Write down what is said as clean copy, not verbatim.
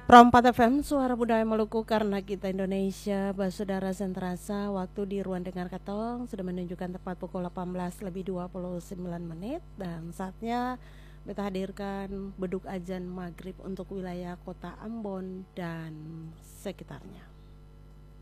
Prompat FM Suara Budaya Maluku karena kita Indonesia Basudara Sentrasa. Waktu di ruang dengar Katong sudah menunjukkan tepat pukul 18:29 dan saatnya kita hadirkan beduk ajan maghrib untuk wilayah kota Ambon dan sekitarnya.